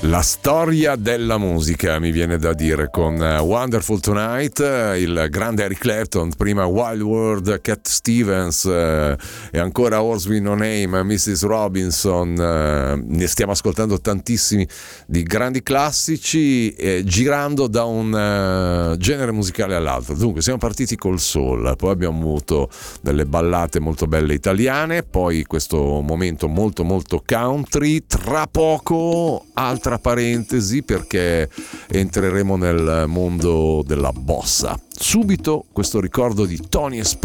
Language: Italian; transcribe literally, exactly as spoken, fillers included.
La storia della musica, mi viene da dire, con Wonderful Tonight, il grande Eric Clapton, prima Wild World, Cat Stevens eh, e ancora Horse with No Name, missus Robinson. Eh, ne stiamo ascoltando tantissimi di grandi classici, eh, girando da un uh, genere musicale all'altro. Dunque siamo partiti col soul, poi abbiamo avuto delle ballate molto belle italiane, poi questo momento molto molto country, tra poco altra parentesi perché entreremo nel mondo della bossa. Subito questo ricordo di Tony Esposito